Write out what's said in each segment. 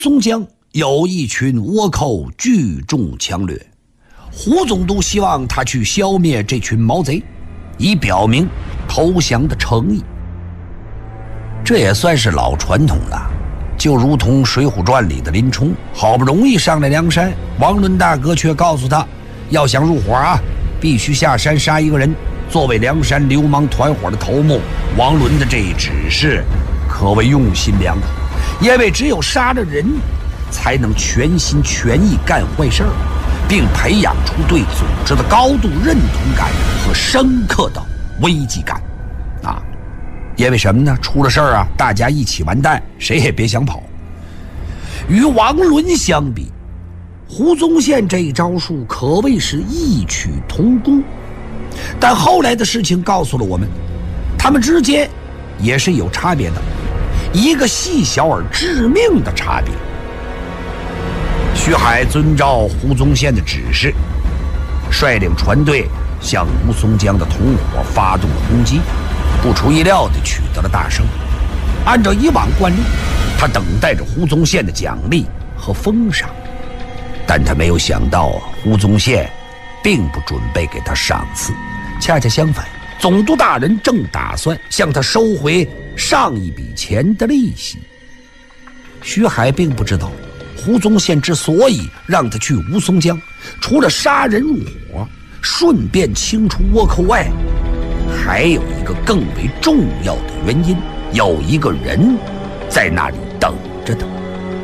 松江有一群倭寇聚众强掠，胡总督希望他去消灭这群毛贼，以表明投降的诚意。这也算是老传统了，就如同《水浒传》里的林冲，好不容易上了梁山，王伦大哥却告诉他，要想入伙啊，必须下山杀一个人，作为梁山流氓团伙的头目。王伦的这一指示可谓用心良苦，因为只有杀了人，才能全心全意干坏事儿，并培养出对组织的高度认同感和深刻的危机感啊！因为什么呢？出了事儿啊，大家一起完蛋，谁也别想跑。与王伦相比，胡宗宪这一招数可谓是异曲同工，但后来的事情告诉了我们，他们之间也是有差别的，一个细小而致命的差别。徐海遵照胡宗宪的指示，率领船队向吴淞江的同伙发动了攻击，不出意料地取得了大胜。按照以往惯例，他等待着胡宗宪的奖励和封赏，但他没有想到胡宗宪并不准备给他赏赐，恰恰相反，总督大人正打算向他收回上一笔钱的利息。徐海并不知道，胡宗宪之所以让他去吴淞江，除了杀人入伙，顺便清除倭寇外，还有一个更为重要的原因，有一个人在那里等着他。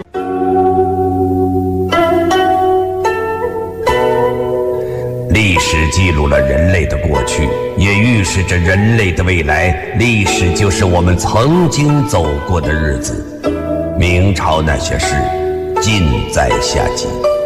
历史记录了人类的过去，也预示着人类的未来。历史就是我们曾经走过的日子。明朝那些事，尽在下集。